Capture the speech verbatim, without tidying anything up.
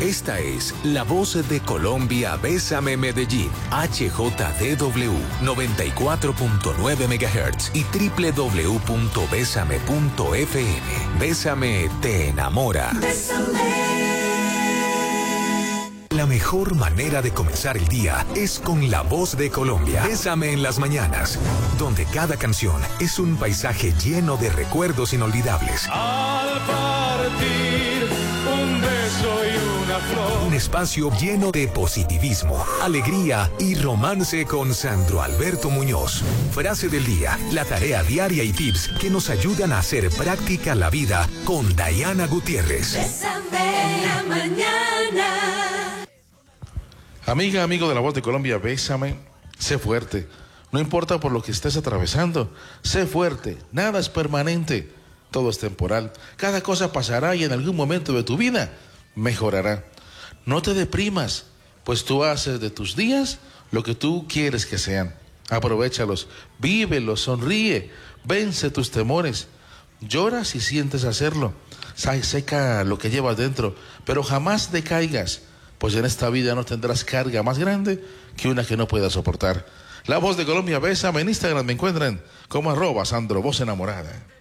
Esta es la voz de Colombia, Bésame Medellín, H J D W noventa y cuatro punto nueve megahertz y doble u doble u doble u punto bésame punto f m. Bésame te enamora. Bésame. La mejor manera de comenzar el día es con la voz de Colombia. Bésame en las mañanas, donde cada canción es un paisaje lleno de recuerdos inolvidables. Al partir, un beso y una flor. Un espacio lleno de positivismo, alegría y romance con Sandro Alberto Muñoz. Frase del día, la tarea diaria y tips que nos ayudan a hacer práctica la vida con Diana Gutiérrez. Bésame en la mañana. Amiga, amigo de la voz de Colombia, bésame, sé fuerte. No importa por lo que estés atravesando, sé fuerte. Nada es permanente, todo es temporal. Cada cosa pasará y en algún momento de tu vida mejorará. No te deprimas, pues tú haces de tus días lo que tú quieres que sean. Aprovéchalos, vívelos, sonríe, vence tus temores. Llora si sientes hacerlo. Seca lo que llevas dentro, pero jamás decaigas, pues en esta vida no tendrás carga más grande que una que no puedas soportar. La voz de Colombia, bésame. En Instagram me encuentran como arroba Sandro Voz Enamorada.